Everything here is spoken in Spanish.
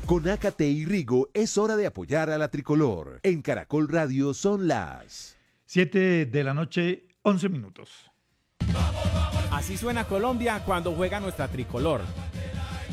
Con Ácate y Rigo es hora de apoyar a la tricolor. En Caracol Radio son las 7 de la noche, 11 minutos. Así suena Colombia cuando juega nuestra tricolor.